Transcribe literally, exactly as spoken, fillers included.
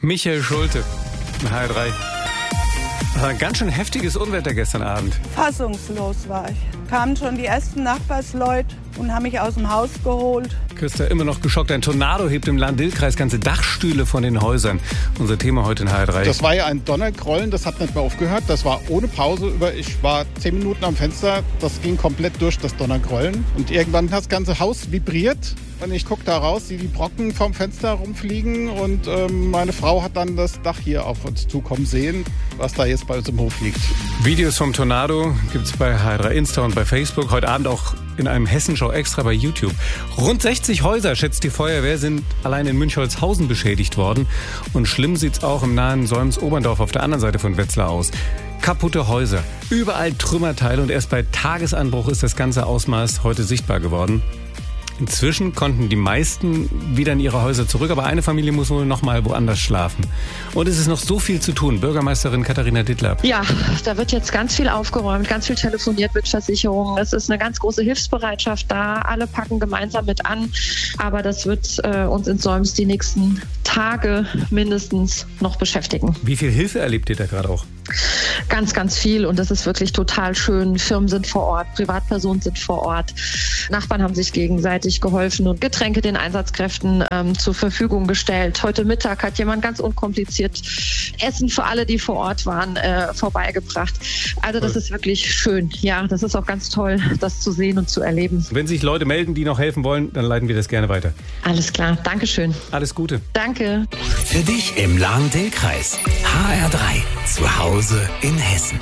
Michael Schulte, H R drei. Ein ganz schön heftiges Unwetter gestern Abend. Fassungslos war ich. Kamen schon die ersten Nachbarsleute und haben mich aus dem Haus geholt. Christa immer noch geschockt. Ein Tornado hebt im Lahn-Dill-Kreis ganze Dachstühle von den Häusern. Unser Thema heute in H R drei. Das war ja ein Donnergrollen, das hat nicht mehr aufgehört. Das war ohne Pause über. Ich war zehn Minuten am Fenster. Das ging komplett durch, das Donnergrollen. Und irgendwann hat das ganze Haus vibriert. Und ich gucke da raus, sehe die Brocken vom Fenster rumfliegen. Und ähm, meine Frau hat dann das Dach hier auf uns zukommen sehen, was da jetzt bei uns im Hof liegt. Videos vom Tornado gibt es bei H R drei Insta und bei Facebook. Heute Abend auch in einem Hessenschau extra bei YouTube. Rund sechzig Häuser, schätzt die Feuerwehr, sind allein in Münchholzhausen beschädigt worden. Und schlimm sieht's auch im nahen Solms-Oberndorf auf der anderen Seite von Wetzlar aus. Kaputte Häuser, überall Trümmerteile und erst bei Tagesanbruch ist das ganze Ausmaß heute sichtbar geworden. Inzwischen konnten die meisten wieder in ihre Häuser zurück, aber eine Familie muss wohl noch mal woanders schlafen. Und es ist noch so viel zu tun. Bürgermeisterin Katharina Dittler. Ja, da wird jetzt ganz viel aufgeräumt, ganz viel telefoniert mit Versicherungen. Es ist eine ganz große Hilfsbereitschaft da. Alle packen gemeinsam mit an. Aber das wird äh, uns in Solms die nächsten Tage mindestens noch beschäftigen. Wie viel Hilfe erlebt ihr da gerade auch? Ganz, ganz viel und das ist wirklich total schön. Firmen sind vor Ort, Privatpersonen sind vor Ort. Nachbarn haben sich gegenseitig geholfen und Getränke den Einsatzkräften ähm, zur Verfügung gestellt. Heute Mittag hat jemand ganz unkompliziert Essen für alle, die vor Ort waren, äh, vorbeigebracht. Also das ist wirklich schön. Ja, das ist auch ganz toll, das zu sehen und zu erleben. Wenn sich Leute melden, die noch helfen wollen, dann leiten wir das gerne weiter. Alles klar, Dankeschön. Alles Gute. Danke. Für dich im Lahn-Dill-Kreis. H R drei. Zu Hause in Hessen.